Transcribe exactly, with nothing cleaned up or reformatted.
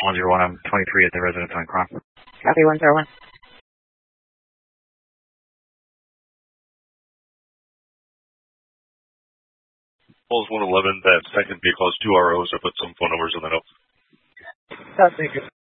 one zero one, I'm twenty-three at the residence on Cron. Copy one zero one. Pulse one eleven, that second vehicle has two R Os. I put some phone numbers on that up. Thank you.